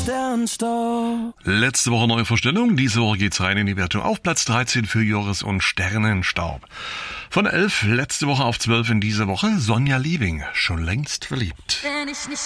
Sternenstaub. Letzte Woche neue Vorstellung, diese Woche geht's rein in die Wertung. Auf Platz 13 für Joris und Sternenstaub. Von 11 letzte Woche auf 12 in dieser Woche Sonja Liebing, schon längst verliebt. Wenn ich nicht